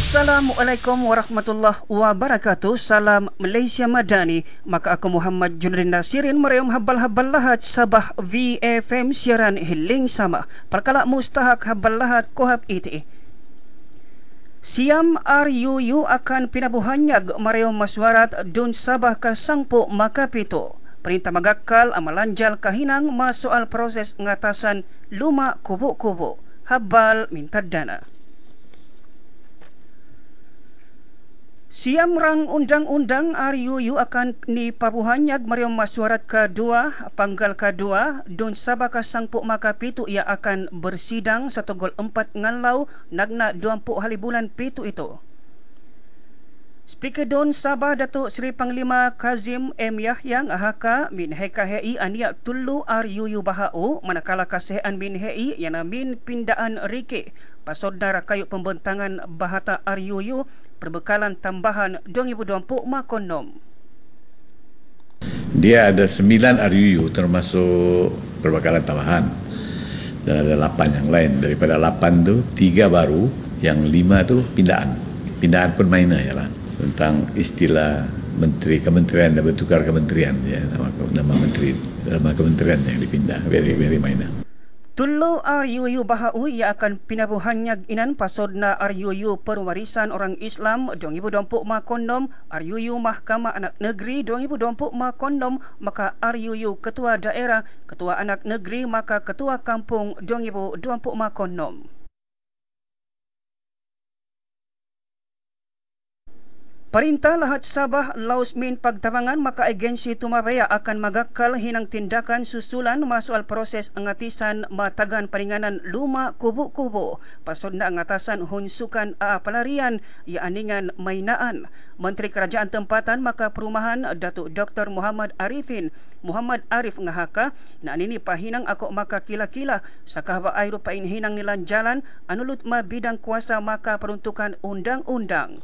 Assalamualaikum warahmatullahi wabarakatuh. Salam Malaysia Madani. Maka aku Muhammad Junrin Nasirin merayum habal-habal lahat Sabah VFM siaran hiling sama. Perkala mustahak habal lahat kohab iti. Siam RUU akan pinabuhanyag marayum maswarat dun Sabah ka sangpo makapito. Perintah magakal amalanjal kahinang masoal proses ngatasan luma kubo-kubo. Habal mintad dana. Siam rang undang-undang RUU akan nipabuhanyag marayong maswarat kedua, panggal kedua, dun Sabah ka sangpo makapitu ia akan bersidang sa tugol 4 nganlaw nagna 20 halibulan pitu ito. Speaker Don Sabah Datuk Seri Panglima Kazim M. Yahya ahaka min hekahei ania tulu RUU bahau manakala kasehan min hei yana min pindaan rike pasod dara kayu pembentangan bahata RUU perbekalan tambahan 2020 makonom. Dia ada 9 RUU termasuk perbekalan tambahan dan ada 8 yang lain. Daripada 8 tu 3 baru, yang 5 tu pindaan. Pindaan pun minor je lah. Tentang istilah menteri kementerian dan bertukar kementerian ya, nama menteri, nama kementerian yang dipindah, very minor. Tulu RUU bahau ia akan pinabuhanyag inan pasod na RUU Perwarisan Orang Islam 2020 makonom, RUU Mahkamah Anak Negeri 2020 makonom, maka RUU Ketua Daerah, Ketua Anak Negeri, maka Ketua Kampung 2020 makonom. Perintah Lahat Sabah Lausmin Pagtabangan maka agensi tumabaya akan magakal hinang tindakan susulan masoal proses angatisan matagan paringanan luma kubo-kubo pasod na angatasan hunsukan pelarian ia aningan mainaan. Menteri Kerajaan Tempatan maka Perumahan Datuk Dr. Muhammad Arif ngahaka na anini pahinang ako maka kila-kila sakahba ayro pain hinang nilan jalan anulut mabidang kuasa maka peruntukan undang-undang.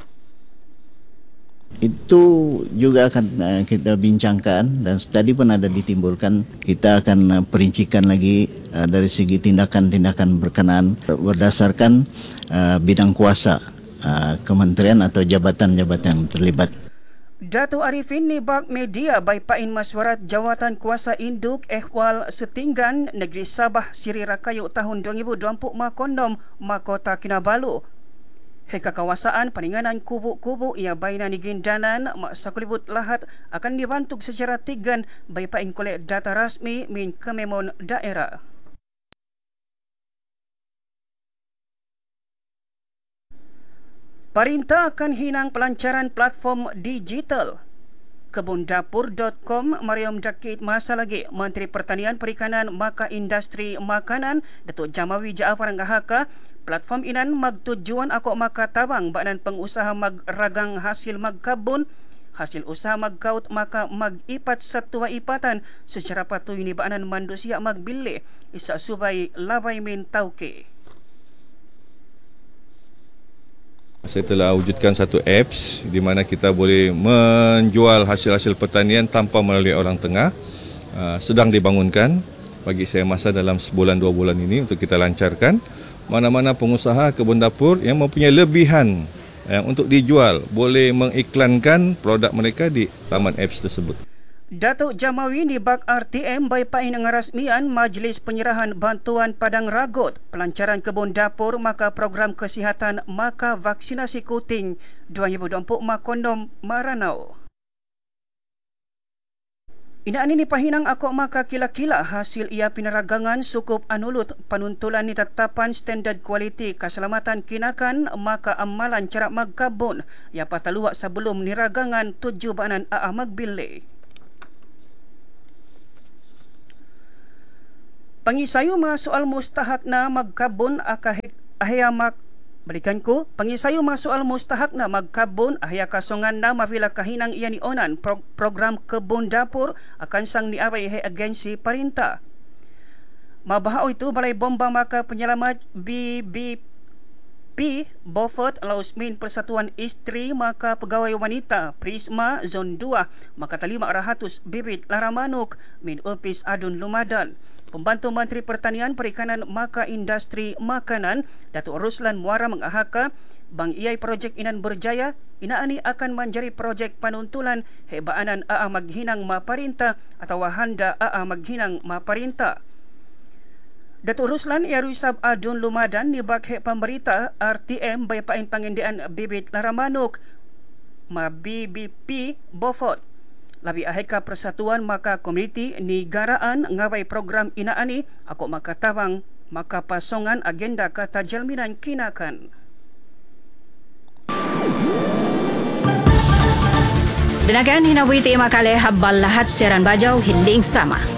Itu juga akan kita bincangkan dan tadi pun ada ditimbulkan. Kita akan perincikan lagi dari segi tindakan-tindakan berkenaan berdasarkan bidang kuasa kementerian atau jabatan-jabatan terlibat. Datuk Arifin nibak media baipain maswarat jawatan kuasa induk ehwal setinggan negeri Sabah Siri Rakayu tahun 2020 makondom Makota Kinabalu. Heka kawasaan paninganan kubu-kubu ia bainan igindanan sakulibut lahat akan dibantu secara tigan baipain kolek data rasmi min kememon daerah. Perintah akan hinang pelancaran platform digital. Kebundapur.com Mariam Dakit masa lagi Menteri Pertanian Perikanan maka Industri Makanan Datuk Jamawi Jaafar ngahaka platform inan magtujuan ako makatabang banan pengusaha magragang hasil magkabun hasil usaha magkaut maka magipat sa tuwa ipatan secara patuloy ni baanan manusia magbili isa subay labay min tauke. Saya telah wujudkan satu apps di mana kita boleh menjual hasil-hasil pertanian tanpa melalui orang tengah. Sedang dibangunkan. Bagi saya masa dalam sebulan 2 bulan ini untuk kita lancarkan. Mana-mana pengusaha kebun dapur yang mempunyai lebihan untuk dijual boleh mengiklankan produk mereka di laman apps tersebut. Datuk Jamawi nibak RTM baipain ngarasmian Majlis Penyerahan Bantuan Padang Ragot pelancaran kebun dapur maka program kesihatan maka vaksinasi kuting 2020 makondom Maranao. Inaan ini pahinang ako maka kila-kila hasil ia pinaragangan sukup anulut panuntulan ni tetapan standard kualiti keselamatan kinakan maka amalan cara magkabun ia pataluwa sebelum niragangan 7 banan magbili. Pangisayo mga soal mustahak na magkabon ahayamak balikan ko. Pangisayo mga soal mustahak na magkabon ahaya kasongan na mavila kahinang iyan onan program kebun dapur akan sang niaway agensi parinta. Mabahao ito balay bomba maka penyelamat BBP Beaufort Lausmin Persatuan Istri maka Pegawai Wanita Prisma Zon 2 maka talima rahatus bibit laramanuk min Ulpis Adun Lumadan. Pembantu Menteri Pertanian Perikanan maka Industri Makanan Datuk Ruslan Muara mengahaka bang iay projek inan berjaya, inaani akan menjadi projek panuntulan hebaanan aa maghinang maparinta atau handa aa maghinang maparinta. Datuk Ruslan Yaruisab Adun Lumadan ni bakhe pemberita RTM bay pain pangindian bibit laramanuk ma BBP Beaufort. Labi aheka persatuan maka komuniti negaraan ngawai program inaani ako makatawang maka pasongan agenda kata jalminan kinakan. Dinagan hinawiti makale habal lahat siaran bajaw hiling sama.